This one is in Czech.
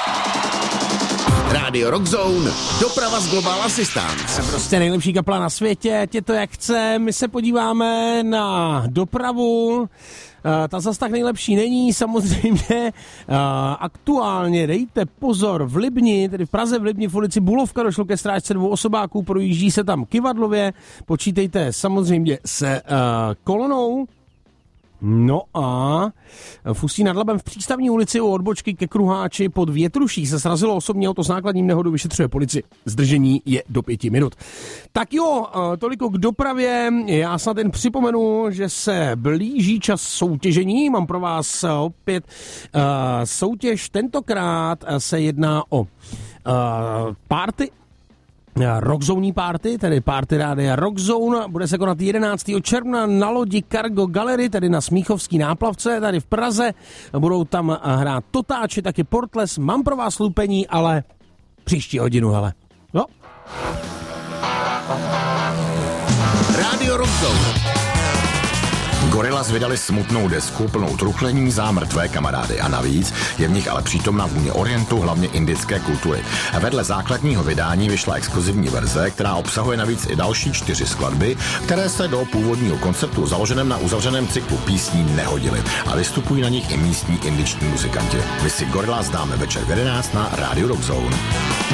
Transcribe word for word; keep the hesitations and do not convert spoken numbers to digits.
Radio Rock Zone, doprava z Global Assistance. Prostě nejlepší kapela na světě, ať je to jak chce. My se podíváme na dopravu. Ta zas tak nejlepší není, samozřejmě. Aktuálně dejte pozor, v Libni, tedy v Praze v Libni v ulici Bulovka došlo ke strážce dvou osobáků, projíždí se tam kyvadlově, počítejte samozřejmě se uh, kolonou. No a v Ústí nad Labem v Přístavní ulici u odbočky ke Kruháči pod Větruší se srazilo osobní auto s nákladním, nehodu vyšetřuje policie. Zdržení je do pěti minut. Tak jo, toliko k dopravě. Já snad jen připomenu, že se blíží čas soutěžení. Mám pro vás opět uh, soutěž. Tentokrát se jedná o uh, party Rockzone party, tedy party rádia Rockzone, bude se konat jedenáctého června na lodi Cargo Gallery, tedy na Smíchovský náplavce, tady v Praze. Budou tam hrát Totáči, taky Portles. Mám pro vás lupení, ale příští hodinu, hele. No. Radio Rockzone. Gorillaz vydali smutnou desku plnou truchlení za mrtvé kamarády a navíc je v nich ale přítomná vůně orientu, hlavně indické kultury. A vedle základního vydání vyšla exkluzivní verze, která obsahuje navíc i další čtyři skladby, které se do původního konceptu založeném na uzavřeném cyklu písní nehodily a vystupují na nich i místní indiční muzikanti. My si Gorillaz dáme večer v jedenáct na Radio Rock Zone.